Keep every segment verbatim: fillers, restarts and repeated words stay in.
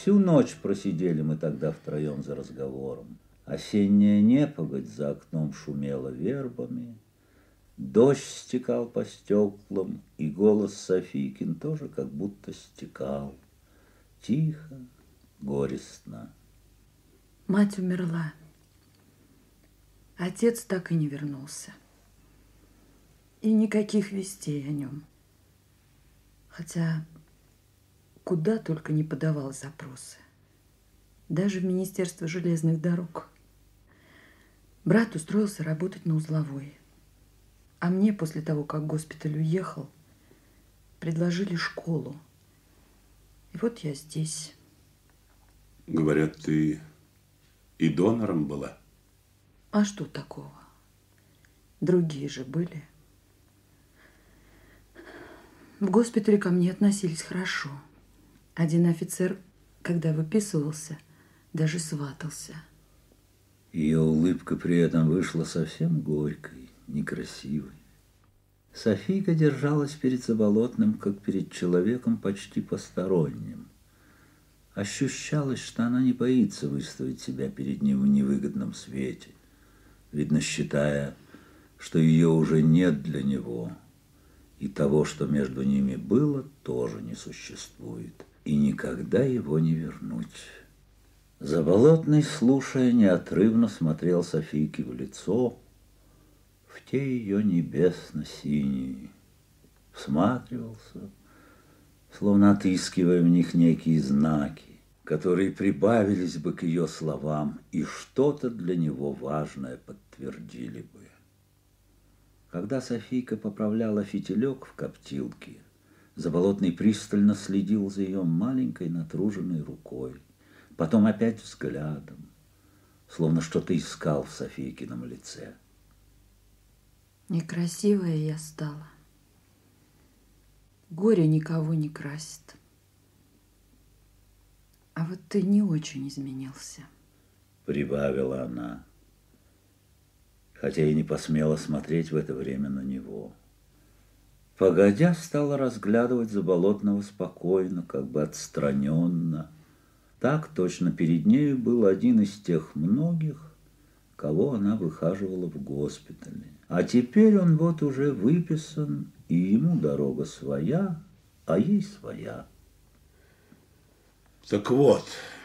Всю ночь просидели мы тогда втроем за разговором. Осенняя непогодь за окном шумела вербами, дождь стекал по стеклам, и голос Софийкин тоже как будто стекал. Тихо, горестно. Мать умерла. Отец так и не вернулся. И никаких вестей о нем. Хотя куда только не подавал запросы. Даже в Министерство железных дорог. Брат устроился работать на узловой. А мне после того, как госпиталь уехал, предложили школу. И вот я здесь. Говорят, ты и донором была? А что такого? Другие же были. В госпитале ко мне относились хорошо. Один офицер, когда выписывался, даже сватался. Ее улыбка при этом вышла совсем горькой, некрасивой. Софийка держалась перед Заболотным, как перед человеком почти посторонним. Ощущалось, что она не боится выставить себя перед ним в невыгодном свете, видно, считая, что ее уже нет для него, и того, что между ними было, тоже не существует, и никогда его не вернуть. Заболотный, слушая, неотрывно смотрел Софийке в лицо, в те ее небесно-синие, всматривался, словно отыскивая в них некие знаки, которые прибавились бы к ее словам и что-то для него важное подтвердили бы. Когда Софийка поправляла фитилек в коптилке, Заболотный пристально следил за ее маленькой натруженной рукой, потом опять взглядом, словно что-то искал в Софийкином лице. Некрасивая я стала. Горе никого не красит. А вот ты не очень изменился. Прибавила она, хотя и не посмела смотреть в это время на него. Погодя, стала разглядывать Заболотного спокойно, как бы отстраненно. Так точно перед нею был один из тех многих, кого она выхаживала в госпитале. А теперь он вот уже выписан, и ему дорога своя, а ей своя. Так вот,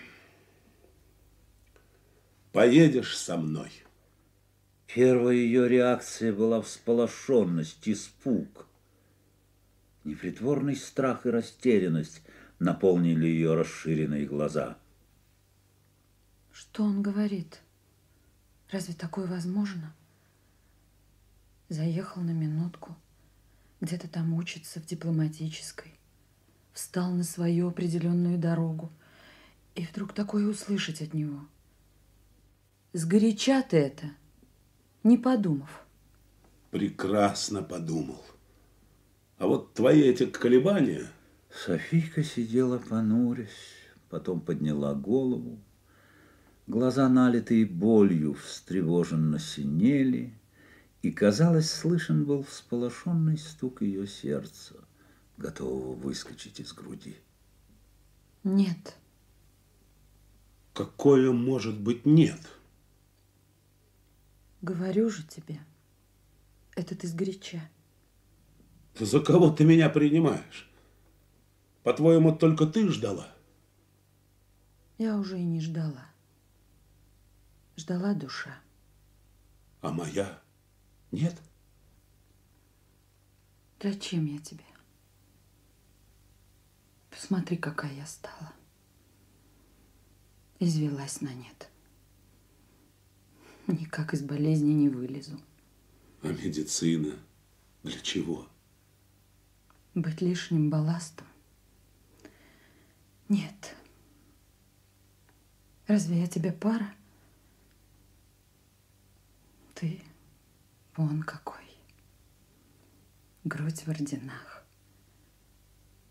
поедешь со мной. Первая ее реакция была всполошенность, испуг. Непритворный страх и растерянность наполнили ее расширенные глаза. Что он говорит? Разве такое возможно? Заехал на минутку, где-то там учится в дипломатической, встал на свою определенную дорогу, и вдруг такое услышать от него. Сгоряча ты это, не подумав. Прекрасно подумал. А вот твои эти колебания... Софийка сидела понурясь, потом подняла голову. Глаза, налитые болью, встревоженно синели, и, казалось, слышен был всполошенный стук ее сердца, готового выскочить из груди. Нет. Какое может быть нет? Говорю же тебе, это ты сгоряча. За кого ты меня принимаешь? По-твоему, только ты ждала? Я уже и не ждала. Ждала душа. А моя нет? Зачем я тебе? Посмотри, какая я стала. Извелась на нет. Никак из болезни не вылезу. А медицина для чего? Быть лишним балластом? Нет. Разве я тебе пара? Ты вон какой. Грудь в орденах.